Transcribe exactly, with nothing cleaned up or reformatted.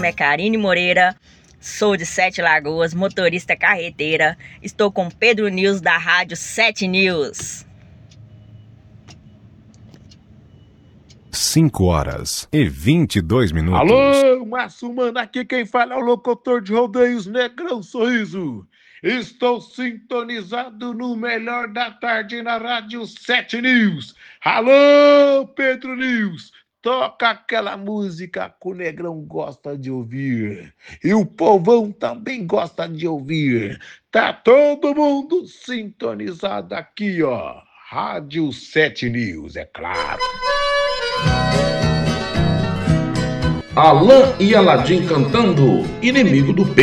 nome é Karine Moreira, sou de Sete Lagoas, motorista carreteira. Estou com Pedro News da Rádio Sete News. cinco horas e vinte e dois minutos. Alô, Márcio Mano, aqui quem fala é o locutor de rodeios Negrão Sorriso. Estou sintonizado no melhor da tarde na Rádio Sete News. Alô, Pedro News, toca aquela música que o Negrão gosta de ouvir. E o povão também gosta de ouvir. Tá todo mundo sintonizado aqui, ó. Rádio Sete News, é claro. Alain e Aladim cantando Inimigo do Peito.